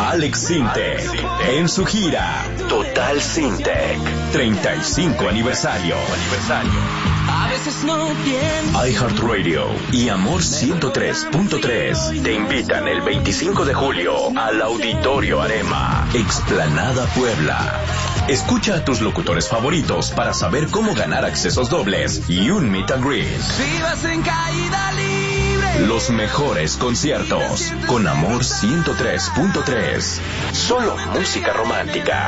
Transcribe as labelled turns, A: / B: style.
A: Alex Sintek en su gira Total Sintek 35 aniversario.
B: A veces no pienso.
A: iHeartRadio y Amor 103.3 te invitan el 25 de julio al Auditorio Arema, Explanada Puebla. Escucha a tus locutores favoritos para saber cómo ganar accesos dobles y un meet and greet.
B: Vivas en caída libre.
A: Los mejores conciertos con Amor 103.3. Solo música romántica.